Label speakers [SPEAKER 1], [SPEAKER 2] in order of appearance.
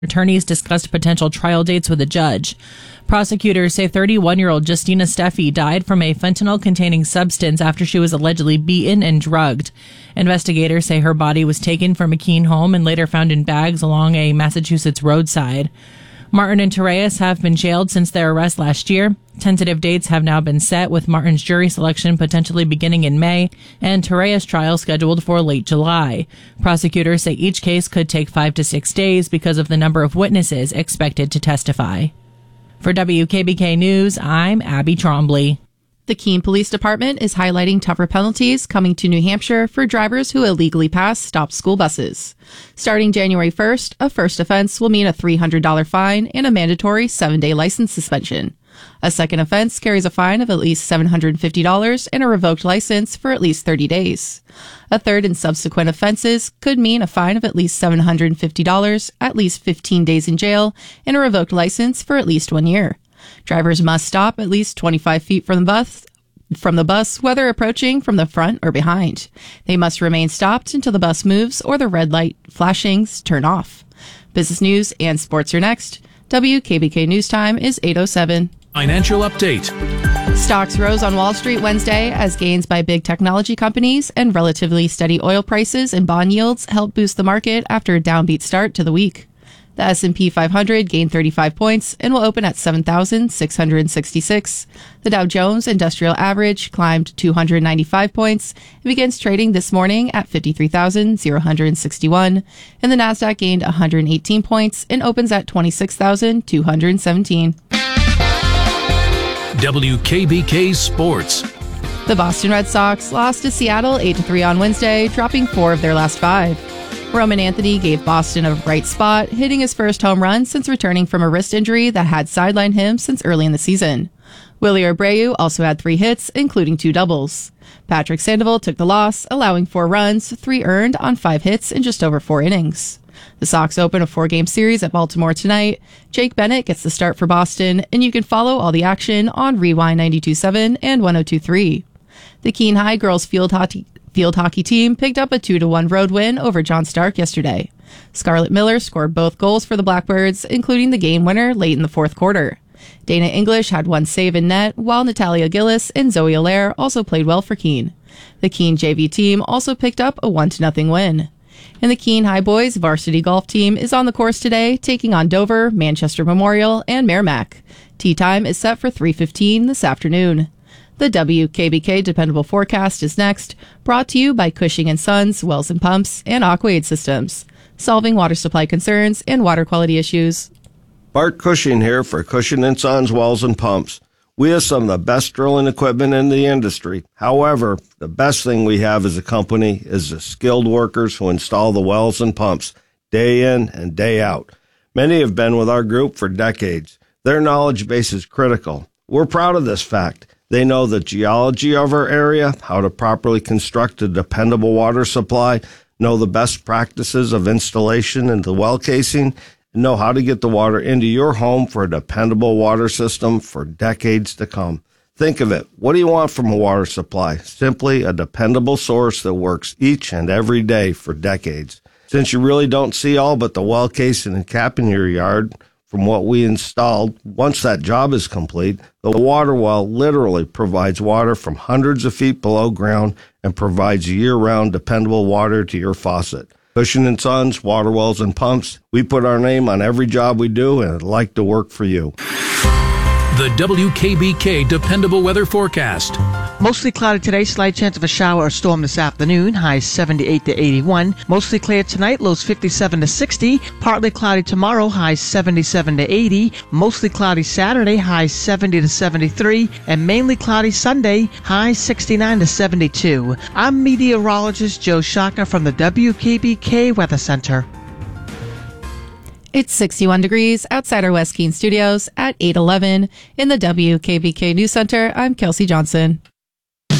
[SPEAKER 1] Attorneys discussed potential trial dates with a judge. Prosecutors say 31-year-old Justina Steffi died from a fentanyl-containing substance after she was allegedly beaten and drugged. Investigators say her body was taken from a Keene home and later found in bags along a Massachusetts roadside. Martin and Therese have been jailed since their arrest last year. Tentative dates have now been set, with Martin's jury selection potentially beginning in May and Therese's trial scheduled for late July. Prosecutors say each case could take 5 to 6 days because of the number of witnesses expected to testify. For WKBK News, I'm Abby Trombley.
[SPEAKER 2] The Keene Police Department is highlighting tougher penalties coming to New Hampshire for drivers who illegally pass stop school buses. Starting January 1st, a first offense will mean a $300 fine and a mandatory 7-day license suspension. A second offense carries a fine of at least $750 and a revoked license for at least 30 days. A third and subsequent offenses could mean a fine of at least $750, at least 15 days in jail, and a revoked license for at least 1 year. Drivers must stop at least 25 feet from the bus, whether approaching from the front or behind. They must remain stopped until the bus moves or the red light flashings turn off. Business news and sports are next. WKBK News Time is 8:07.
[SPEAKER 3] Financial update.
[SPEAKER 2] Stocks rose on Wall Street Wednesday as gains by big technology companies and relatively steady oil prices and bond yields helped boost the market after a downbeat start to the week. The S&P 500 gained 35 points and will open at 7,666. The Dow Jones Industrial Average climbed 295 points and begins trading this morning at 53,061. And the Nasdaq gained 118 points and opens at 26,217.
[SPEAKER 3] WKBK Sports.
[SPEAKER 2] The Boston Red Sox lost to Seattle 8-3 on Wednesday, dropping 4 of their last 5. Roman Anthony gave Boston a bright spot, hitting his first home run since returning from a wrist injury that had sidelined him since early in the season. Willie Abreu also had 3 hits, including 2 doubles. Patrick Sandoval took the loss, allowing 4 runs, 3 earned on 5 hits in just over 4 innings. The Sox open a 4-game series at Baltimore tonight. Jake Bennett gets the start for Boston, and you can follow all the action on Rewind 92.7 and 102.3. The Keene High girls field hockey team picked up a 2-1 road win over John Stark yesterday. Scarlett Miller scored both goals for the Blackbirds, including the game winner late in the fourth quarter. Dana English had 1 save in net, while Natalia Gillis and Zoe Allaire also played well for Keene. The Keene JV team also picked up a 1-0 win. And the Keene High boys varsity golf team is on the course today, taking on Dover, Manchester Memorial, and Merrimack. Tee time is set for 3:15 this afternoon. The WKBK Dependable Forecast is next, brought to you by Cushing & Sons, Wells & Pumps, and Aquaid Systems, solving water supply concerns and water quality issues.
[SPEAKER 4] Bart Cushing here for Cushing & Sons, Wells & Pumps. We have some of the best drilling equipment in the industry. However, the best thing we have as a company is the skilled workers who install the wells and pumps day in and day out. Many have been with our group for decades. Their knowledge base is critical. We're proud of this fact. They know the geology of our area, how to properly construct a dependable water supply, know the best practices of installation into well casing, and know how to get the water into your home for a dependable water system for decades to come. Think of it. What do you want from a water supply? Simply a dependable source that works each and every day for decades. Since you really don't see all but the well casing and cap in your yard, from what we installed, once that job is complete, the water well literally provides water from hundreds of feet below ground and provides year-round dependable water to your faucet. Cushing & Sons, Water Wells and Pumps, we put our name on every job we do and I'd like to work for you.
[SPEAKER 3] The WKBK Dependable Weather Forecast.
[SPEAKER 5] Mostly cloudy today, slight chance of a shower or storm this afternoon, highs 78 to 81. Mostly clear tonight, lows 57 to 60. Partly cloudy tomorrow, highs 77 to 80. Mostly cloudy Saturday, highs 70 to 73. And mainly cloudy Sunday, highs 69 to 72. I'm meteorologist Joe Shaka from the WKBK Weather Center.
[SPEAKER 2] It's 61 degrees outside our West Keene studios at 8:11. In the WKBK News Center, I'm Kelsey Johnson.